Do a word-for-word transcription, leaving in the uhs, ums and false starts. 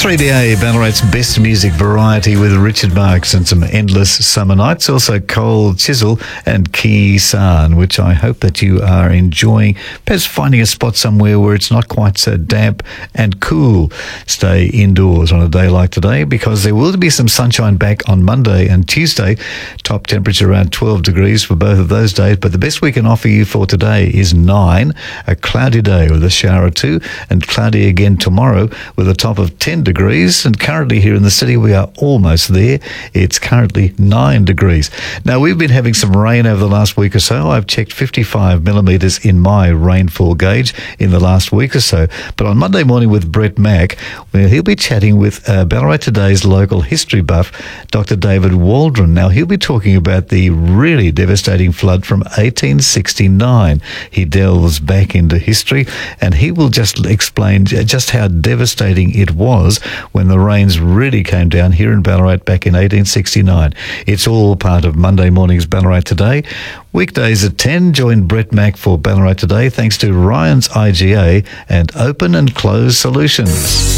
three D A, Ballarat's best music variety with Richard Marx and some endless summer nights. Also Cole Chisel and Key San, which I hope that you are enjoying. Perhaps finding a spot somewhere where it's not quite so damp and cool. Stay indoors on a day like today because there will be some sunshine back on Monday and Tuesday. Top temperature around twelve degrees for both of those days. But the best we can offer you for today is nine. A cloudy day with a shower or two, and cloudy again tomorrow with a top of ten degrees. And currently here in the city we are almost there. It's currently nine degrees. Now we've been having some rain over the last week or so. I've checked fifty-five millimetres in my rainfall gauge in the last week or so. But on Monday morning with Brett Mack, well, he'll be chatting with uh, Ballarat Today's local history buff, Doctor David Waldron. Now he'll be talking about the really devastating flood from eighteen sixty-nine. He delves back into history and he will just explain just how devastating it was when the rains really came down here in Ballarat back in eighteen sixty-nine. It's all part of Monday morning's Ballarat Today. Weekdays at ten, join Brett Mack for Ballarat Today thanks to Ryan's I G A and Open and Close Solutions.